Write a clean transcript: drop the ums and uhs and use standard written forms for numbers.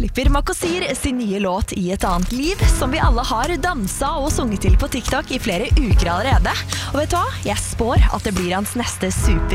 slipper Makosir sin nye låt I et annet liv, som vi alle har danset og sunget til på TikTok I flere uker allerede. Og vet du hva? Jeg spår at det blir hans neste super